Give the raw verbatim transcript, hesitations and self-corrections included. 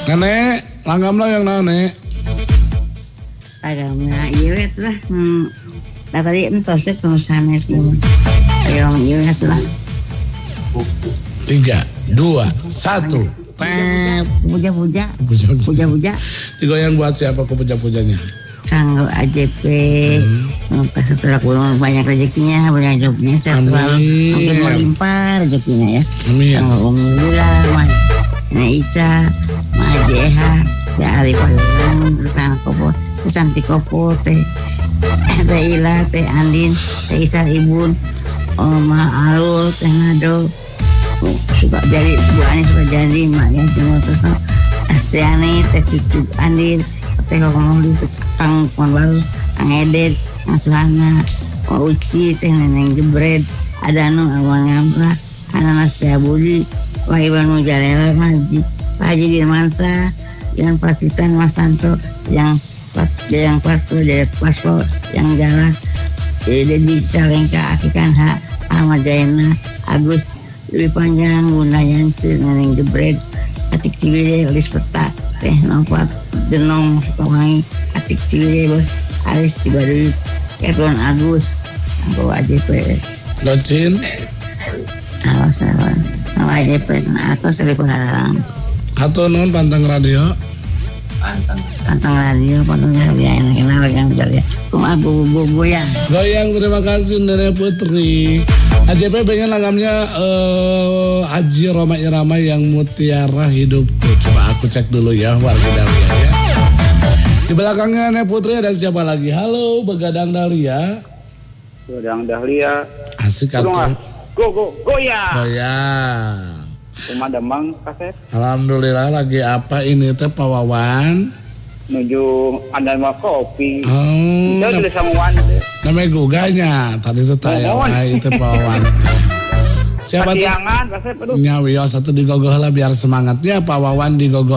Nenek, langgam lah yang nenek. Langamnya iya itu lah. Hmm. Nah tadi entos ya pengusaha semua. Ayo iya itu lah. Tiga, dua, satu. Tet. Puja-puja. Puja-puja. Puja-puja. Digoyang buat siapa ke puja-pujanya? Kanggo A J P. Hmm. Setelah kurang banyak rezekinya, banyak hidupnya. Saya selalu mungkin melimpah rezekinya ya. Amin. Kanggo Om Lula, Nah Ica, Ma Jeha, Ya Arif Alang, Kang Kopo, Santi Kopo, Teh Teh Ila, Teh Andin, Teh Isar Ibun, Oma Alul, Teh Nado, oh, suka jadi buahnya suka jadi mak ya cuma terus Astiani, Teh Cucu Andin, Teh Kokomoli, Kang Kuan Baru, Kang Edet, Kang Suhana, Kang Uci, Teh Neneng Jebret, Adanu Alwan Ngamra, Ananas Teh Budi, Pak Iwan Mujarela Maji, Pak Haji Dirmansa, yang Pasitan Mas Tanto, yang yang Pasto, Jaya Paspor, yang Jalan, Dedi Salengka, Akikan Hak, Ahmad Jaina, Agus, lebih panjang, Bunda Yansi, Neneng Jebret, Atik Ciwide, Lis Peta, Teh Novat, Denong, Sukawangi, Atik Ciwide, Aris Cibaduit, Edwan Agus, Angko A J P. Gocin. Awas, awas. A J P atau selipun halang. Atau non pantang radio. Pantang. Pantang radio, pantang radio enak-enak yang jadi. Cuma aku goyang. Goyang, terima kasih Nenek Putri. A J P pengen langamnya uh, Haji Roma Irama yang Mutiara Hidupku. Coba aku cek dulu ya warga Dahlia ya. Di belakangnya Nenek Putri ada siapa lagi? Halo, Begadang Dahlia. Begadang Dahlia. Asik atuh. Go go goyang. Goyang. Rumah Demang Kasep. Alhamdulillah lagi apa ini teh Pak Wawan? Menuju Andan Kopi. Oh. Kita sudah samuan. Namanya guganya. Tadi itu tanya lah itu Pak Wawan. Siapa tuh? Pasiangan Kasep aduh. Nyawi satu digogoh lah biar semangatnya Pak Wawan digogoh.